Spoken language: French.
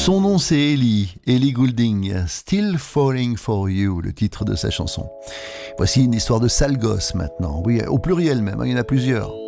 Son nom c'est Ellie Goulding, Still Falling for You, le titre de sa chanson. Voici une histoire de sale gosse maintenant, oui, au pluriel même, il y en a plusieurs.